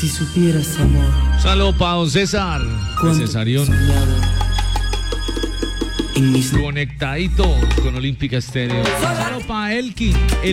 Si supieras, amor. Saludos para don César. Cesarión. Conectadito con Olímpica Estéreo. Saludos para Elkin.